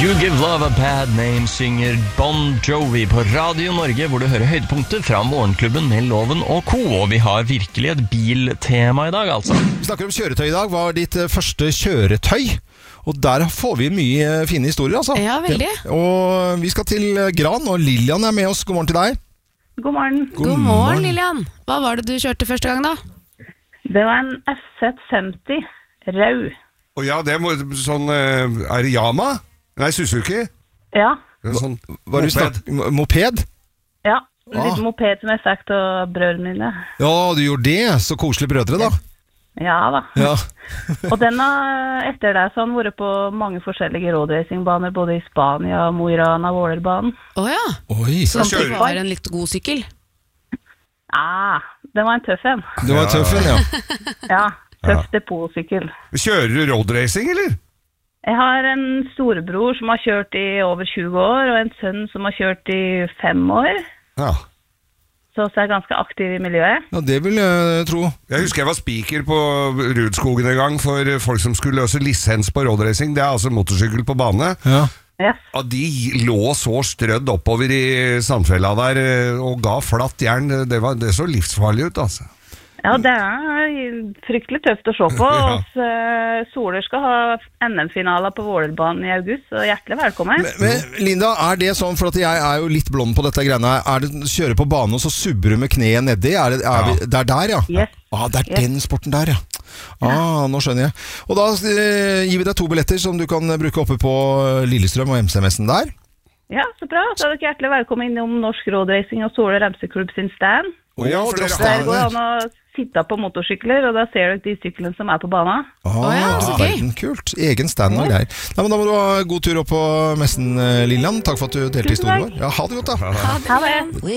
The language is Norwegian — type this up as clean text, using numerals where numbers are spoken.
You Give Love a Bad Name synger Bon Jovi på Radio Norge, hvor du hører høydepunkter fra Morgenklubben med Loven og Co. Og vi har virkelig et biltema i dag, altså. Vi snakker om kjøretøy i dag. Hva var ditt første kjøretøy? Og der får vi mye fine historier, altså. Ja, veldig. Og vi skal til Gran, og Lilian er med oss. God morgen til deg. God morgen. God morgen, Lilian. Hva var det du kjørte første gang da? Det var en FZ50 rød. Og ja, det må sånn er det Yama? Nei, Suzuki. Ja. Sånn Var moped. Moped? Ja. En liten moped som jeg fikk av brødrene mine. Ja, du gjorde det. Så koselige brødre, da. Ja da. Ja. Og den har etter det så har han vært på mange forskjellige roadracingbaner, både i Spania, Mo i Rana, Vålerbanen. Åja, Oi, så kjører det du. var en litt god sykkel. Den var en tøff en. det var tøff en, ja. Ja, tøff depotsykkel. Kjører du roadracing, eller? Jeg har en storebror som har kjørt i over 20 år, og en sønn som har kjørt i 5 år. Ja. Så også er ganske aktiv i miljøet. Ja, det vil jeg tro. Jeg husker jeg var speaker på Rudskogen en gang for folk som skulle løse lisens på roadracing. Det er altså motorsykkel på bane. Ja. Yes. Ja, de lå så strødd oppover i sandfella der og ga flatt jern. Det så livsfarlig ut, altså. Ja, det er fryktelig tøft å se på. Ja. Og Soler skal ha NM-finaler på Vålerbanen i august, så hjertelig velkommen. Men Linda, er det sånn, for at jeg er jo litt blond på dette greiene her, er det kjøre på banen og så subber du med kneet nedi? Det er der, ja? Yes. Det er den sporten der, ja. Nå skjønner jeg. Og da gir vi deg 2 billetter som du kan bruke oppe på Lillestrøm og MC-messen der. Ja, så bra. Så er dere hjertelig velkommen innom Norsk Roadracing og Soler Remseklubb sin stand. Ja, for dere Der går det an å sitte på motorsykler, og da ser dere de syklene som er på banen. ja, så gøy. Verden, kult. Egen stand og greier. Nei, men da må du ha god tur opp på messen, Lilian. Takk for at du delte historien vår. Ja, ha det godt da. Ha det.